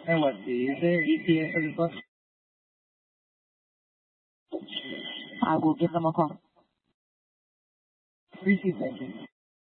And what is their ETA for this book? I will give them a call. Appreciate it. Thank you.